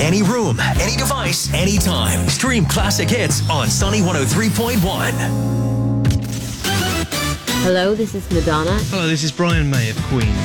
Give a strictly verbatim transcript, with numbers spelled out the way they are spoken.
any room, any device, anytime. Stream classic hits on Sunny one oh three point one. Hello, this is Madonna. Hello, this is Brian May of Queen.